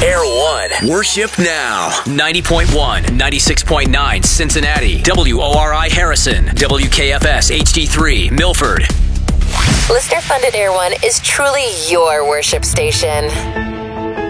Air One. Worship now. 90.1, 96.9 Cincinnati. WORI Harrison. WKFS HD3 Milford. Listener-funded Air One is truly your worship station.